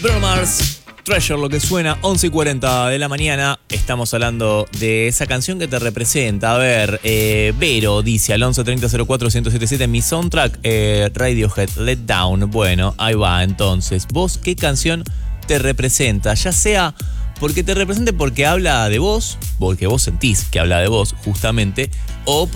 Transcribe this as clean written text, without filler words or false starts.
Bruno Mars, Treasure, lo que suena, 11:40 de la mañana. Estamos hablando de esa canción que te representa. A ver, Vero dice al 1130041077, mi soundtrack, Radiohead, Let Down. Bueno, ahí va, entonces. ¿Vos qué canción te representa? Ya sea porque te represente porque habla de vos, porque vos sentís que habla de vos, justamente, o